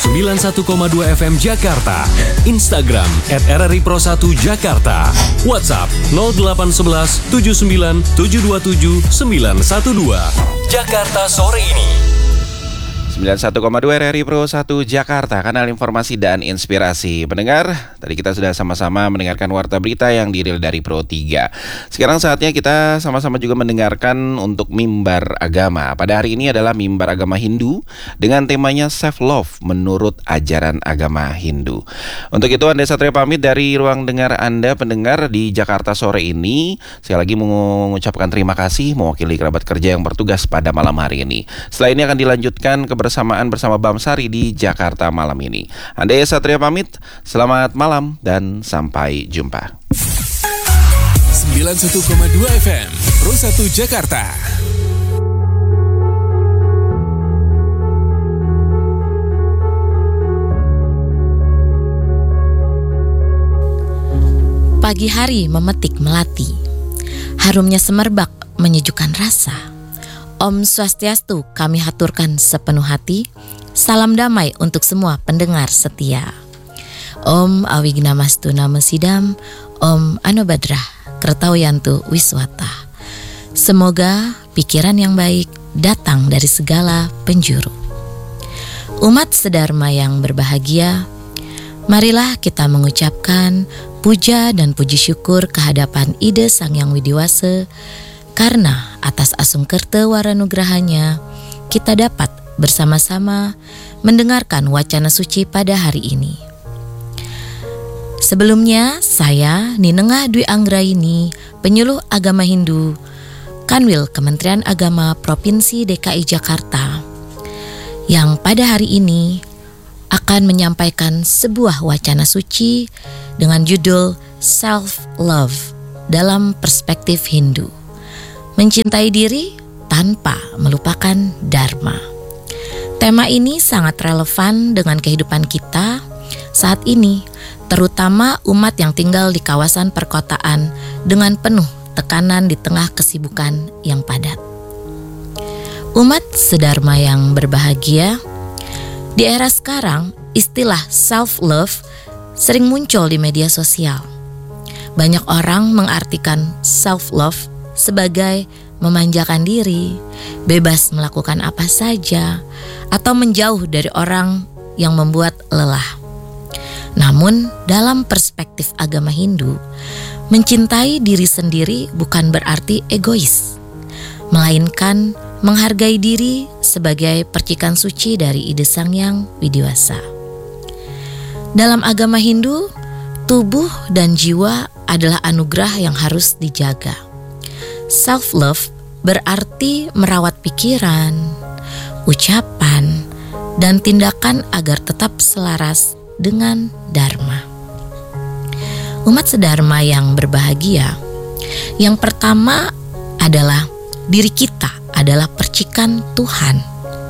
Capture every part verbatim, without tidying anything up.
sembilan puluh satu koma dua F M Jakarta. Instagram et R R I Pro satu Jakarta. WhatsApp nol delapan satu satu tujuh sembilan tujuh dua tujuh sembilan satu dua. Jakarta sore ini. sembilan puluh satu koma dua R R I Pro satu Jakarta, kanal informasi dan inspirasi. Pendengar, tadi kita sudah sama-sama mendengarkan warta berita yang dirilis dari Pro tiga. Sekarang saatnya kita sama-sama juga mendengarkan untuk mimbar agama. Pada hari ini adalah mimbar agama Hindu dengan temanya Self Love menurut ajaran agama Hindu. Untuk itu Anda Satria pamit dari ruang dengar Anda pendengar di Jakarta sore ini. Saya lagi mengucapkan terima kasih mewakili kerabat kerja yang bertugas pada malam hari ini. Setelah ini akan dilanjutkan ke bersamaan bersama Bamsari di Jakarta malam ini. Anda Satria pamit, selamat malam dan sampai jumpa. sembilan puluh satu koma dua F M Pro satu Jakarta. Pagi hari memetik melati, harumnya semerbak menyejukkan rasa. Om Swastiastu kami haturkan sepenuh hati. Salam damai untuk semua pendengar setia. Om Awignamastu Namesidam, Om Anobadrah Kertawiyantu Wiswata. Semoga pikiran yang baik datang dari segala penjuru. Umat sedharma yang berbahagia, marilah kita mengucapkan puja dan puji syukur kehadapan Ide Sang Yang Widiwasa, karena atas asungkerta waranugrahanya kita dapat bersama-sama mendengarkan wacana suci pada hari ini. Sebelumnya saya Ninengah Dwi Anggraini, penyuluh agama Hindu, Kanwil Kementerian Agama Provinsi D K I Jakarta, yang pada hari ini akan menyampaikan sebuah wacana suci dengan judul Self Love dalam perspektif Hindu. Mencintai diri tanpa melupakan Dharma. Tema ini sangat relevan dengan kehidupan kita saat ini, terutama umat yang tinggal di kawasan perkotaan dengan penuh tekanan di tengah kesibukan yang padat. Umat sedharma yang berbahagia, di era sekarang istilah self-love sering muncul di media sosial. Banyak orang mengartikan self-love sebagai memanjakan diri, bebas melakukan apa saja, atau menjauh dari orang yang membuat lelah. Namun, dalam perspektif agama Hindu, mencintai diri sendiri bukan berarti egois, melainkan menghargai diri sebagai percikan suci dari Ide Sang Yang Widiwasa. Dalam agama Hindu, tubuh dan jiwa adalah anugerah yang harus dijaga. Self-love berarti merawat pikiran, ucapan, dan tindakan agar tetap selaras dengan Dharma. Umat sedharma yang berbahagia, yang pertama adalah diri kita adalah percikan Tuhan.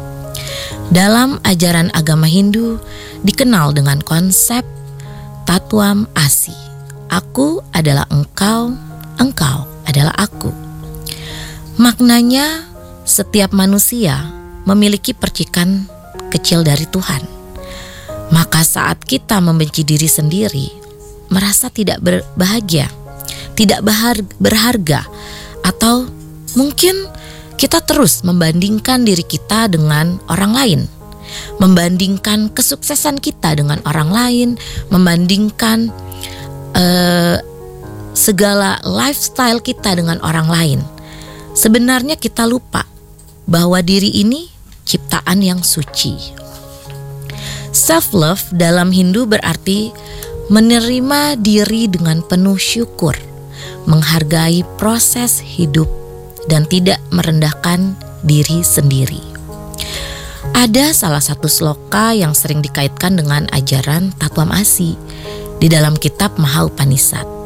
Dalam ajaran agama Hindu dikenal dengan konsep Tatwam Asi. Aku adalah engkau, engkau adalah aku. Maknanya, setiap manusia memiliki percikan kecil dari Tuhan. Maka saat kita membenci diri sendiri, merasa tidak berbahagia, tidak berharga, atau mungkin kita terus membandingkan diri kita dengan orang lain, membandingkan kesuksesan kita dengan orang lain, membandingkan uh, segala lifestyle kita dengan orang lain. Sebenarnya kita lupa bahwa diri ini ciptaan yang suci. Self-love dalam Hindu berarti menerima diri dengan penuh syukur, menghargai proses hidup, dan tidak merendahkan diri sendiri. Ada salah satu sloka yang sering dikaitkan dengan ajaran Tatwam Asi di dalam kitab Maha Upanishad.